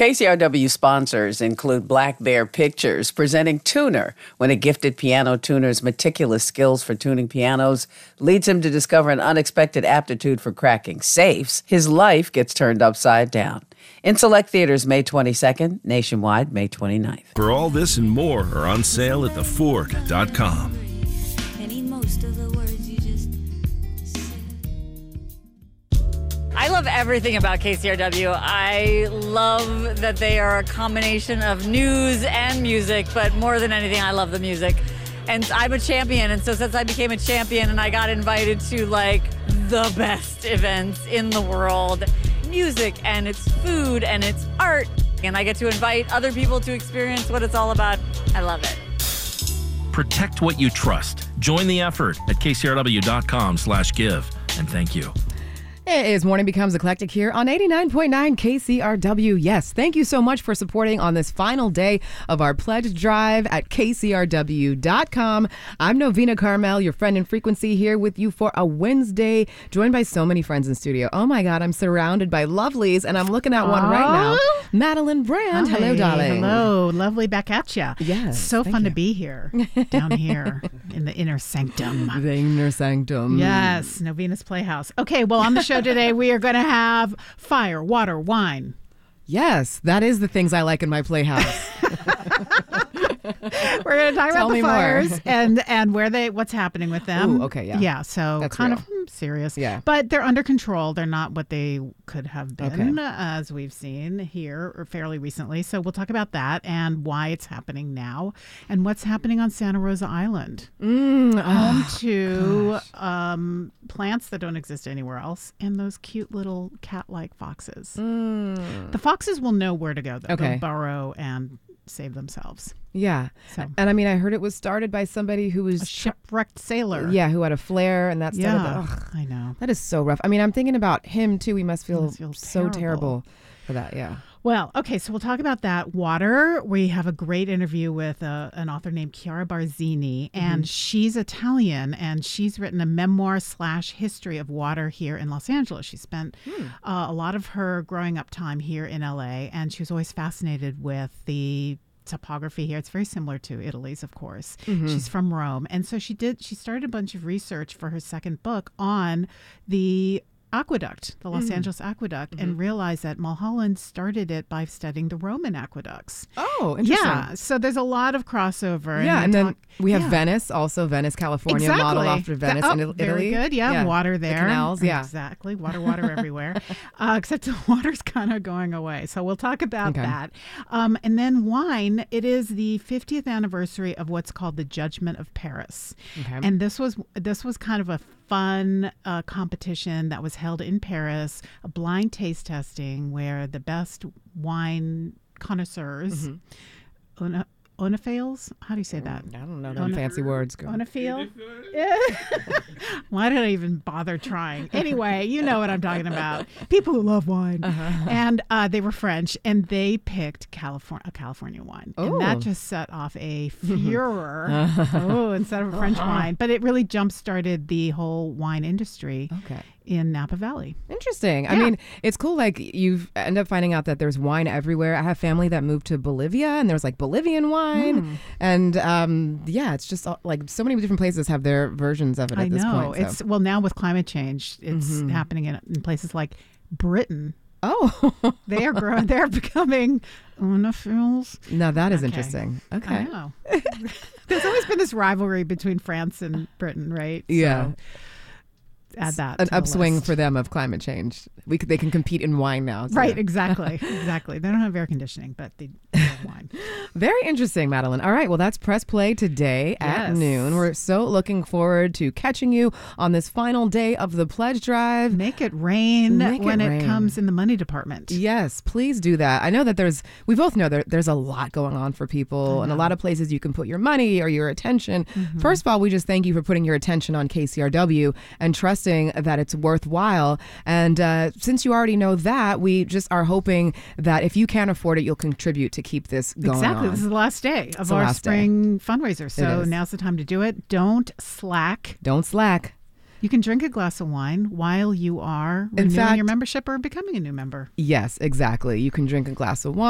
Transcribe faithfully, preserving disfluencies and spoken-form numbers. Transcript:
K C R W sponsors include Black Bear Pictures, presenting Tuner, when a gifted piano tuner's meticulous skills for tuning pianos leads him to discover an unexpected aptitude for cracking safes. His life gets turned upside down. In select theaters May twenty-second, nationwide May twenty-ninth. For all this and more are on sale at the ford dot com. I love everything about K C R W. I love that they are a combination of news and music, but more than anything, I love the music. And I'm a champion, and so since I became a champion and I got invited to like the best events in the world, music and it's food and it's art, and I get to invite other people to experience what it's all about, I love it. Protect what you trust. Join the effort at k c r w dot com slash give. And thank you. It is Morning Becomes Eclectic here on eighty-nine point nine K C R W. Yes, thank you so much for supporting on this final day of our pledge drive at k c r w dot com. I'm Novena Carmel, your friend in frequency, here with you for a Wednesday, joined by so many friends in studio. Oh my God, I'm surrounded by lovelies, and I'm looking at one right now. Madeline Brand. Hi. Hello, darling. Hello. Lovely back at you. Yes. So fun you. to be here, down here in the inner sanctum. The inner sanctum. Yes, Novena's Playhouse. Okay, well, on the show today, we are going to have fire, water, wine. Yes, that is the things I like in my playhouse. We're going to talk Tell about the me fires more. and and where they what's happening with them. Ooh, okay, yeah. Yeah, so That's kind real. of hmm, serious. Yeah. But they're under control. They're not what they could have been, Okay. uh, as we've seen here or fairly recently. So we'll talk about that and why it's happening now and what's happening on Santa Rosa Island. Mm, Home oh, to um, plants that don't exist anywhere else and those cute little cat-like foxes. mm. The foxes will know where to go, though. Okay. They'll burrow and save themselves. Yeah. So. And I mean, I heard it was started by somebody who was A shipwrecked sailor. Yeah, who had a flare, and that started. Yeah, The, ugh, I know. that is so rough. I mean, I'm thinking about him too. He must feel, must feel so terrible. terrible for that. Yeah. Well, okay, so we'll talk about that. Water. We have a great interview with uh, an author named Chiara Barzini, and mm-hmm. she's Italian, and she's written a memoir slash history of water here in Los Angeles. She spent hmm. uh, a lot of her growing up time here in L A, and she was always fascinated with the topography here. It's very similar to Italy's, of course. Mm-hmm. She's from Rome, and so she did. She started a bunch of research for her second book on the aqueduct, the Los mm. Angeles Aqueduct, mm-hmm. and realized that Mulholland started it by studying the Roman aqueducts. Oh, interesting. Yeah, so there's a lot of crossover. Yeah, and, and then talk, we have yeah. Venice, also Venice, California, exactly. modeled after Venice oh, in Italy. Very good, yeah, yeah. water there. The canals, yeah. Exactly, water, water everywhere. Uh, except the water's kind of going away. So we'll talk about okay. that. Um, and then wine, it is the fiftieth anniversary of what's called the Judgment of Paris. Okay. And this was this was kind of a fun uh, competition that was held in Paris, a blind taste testing where the best wine connoisseurs, mm-hmm. una, onophiles, how do you say that? I don't know, them fancy words. Girl. Onophile? Why did I even bother trying? Anyway, you know what I'm talking about. People who love wine. Uh-huh. And uh, they were French, and they picked California, a California wine. Oh. And that just set off a furor. oh, instead of a French wine. But it really jump-started the whole wine industry. Okay. In Napa Valley. Interesting. Yeah. I mean, it's cool. Like you end up finding out that there's wine everywhere. I have family that moved to Bolivia, and there's like Bolivian wine, mm. and um, yeah, it's just like so many different places have their versions of it at I this know. point. So. It's well now with climate change, it's mm-hmm. happening in, in places like Britain. Oh, they are growing. They're becoming onophiles. Now that is okay. interesting. Okay. I know. There's always been this rivalry between France and Britain, right? Yeah. So, add that an to upswing list. for them of climate change. We could, they can compete in wine now. So. Right, exactly, exactly. They don't have air conditioning, but they have wine. Very interesting, Madeline. All right, well, that's Press Play today at yes. noon. We're so looking forward to catching you on this final day of the pledge drive. Make it rain Make when it, it rain. comes in the money department. Yes, please do that. I know that there's, we both know there, there's a lot going on for people and a lot of places you can put your money or your attention. Mm-hmm. First of all, we just thank you for putting your attention on K C R W and trusting that it's worthwhile. And uh, since you already know that, we just are hoping that if you can't afford it, you'll contribute to keep this going Exactly. on. This is the last day of the our last spring day. fundraiser. So now's the time to do it. Don't slack. Don't slack. You can drink a glass of wine while you are In renewing fact, your membership or becoming a new member. Yes, exactly. You can drink a glass of wine.